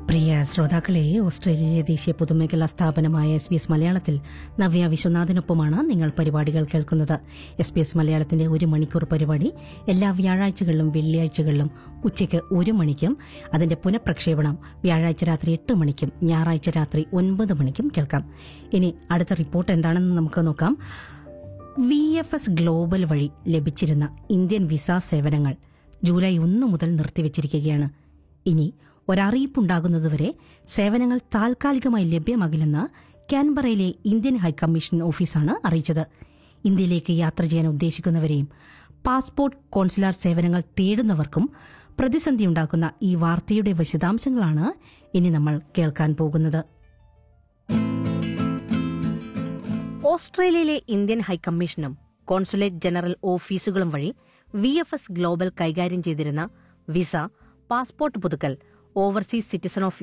പ്രിയ ശ്രോതാക്കളെ, ഓസ്ട്രേലിയയിലെ ദേശീയ പൊതുമേഖലാ സ്ഥാപനമായ SBS മലയാളത്തിൽ നവ്യ വിശ്വനാഥിനൊപ്പമാണ് നിങ്ങൾ പരിപാടികൾ കേൾക്കുന്നത്. SBS മലയാളത്തിന്റെ 1 മണിക്കൂർ പരിപാടി എല്ലാ വ്യാഴാഴ്ചകളിലും വെള്ളിയാഴ്ചകളിലും ഉച്ചയ്ക്ക് 1 മണിക്കും അതിന്റെ പുനഃപ്രക്ഷേപണം വ്യാഴാഴ്ച രാത്രി 8 മണിക്കും ഞായറാഴ്ച രാത്രി 9 മണിക്കും കേൾക്കാം. ഇനി അടുത്ത റിപ്പോർട്ട് എന്താണെന്ന് നമുക്ക് നോക്കാം. VFS ഗ്ലോബൽ വഴി ലഭിച്ചിരുന്ന ഇന്ത്യൻ വിസ സേവനങ്ങൾ ജൂലൈ 1 മുതൽ നിർത്തിവച്ചിരിക്കുകയാണ്. ഇനി ഒരറിയിപ്പുണ്ടാകുന്നതുവരെ സേവനങ്ങൾ താൽക്കാലികമായി ലഭ്യമാകില്ലെന്ന് കാൻബറയിലെ ഇന്ത്യൻ ഹൈക്കമ്മീഷൻ ഓഫീസാണ് അറിയിച്ചത്. ഇന്ത്യയിലേക്ക് യാത്ര ചെയ്യാൻ ഉദ്ദേശിക്കുന്നവരെയും പാസ്പോർട്ട് കോൺസുലാർ സേവനങ്ങൾ തേടുന്നവർക്കും പ്രതിസന്ധിയുണ്ടാക്കുന്ന ഈ വാർത്തയുടെ വിശദാംശങ്ങളാണ് ഇനി നമ്മൾ കേൾക്കാൻ പോകുന്നത്. ഓസ്ട്രേലിയയിലെ ഇന്ത്യൻ ഹൈക്കമ്മീഷനും കോൺസുലേറ്റ് ജനറൽ ഓഫീസുകളും വഴി VFS ഗ്ലോബൽ കൈകാര്യം ചെയ്തിരുന്ന വിസ, പാസ്പോർട്ട് പുതുക്കൽ, ഓവർസീസ് സിറ്റിസൺ ഓഫ്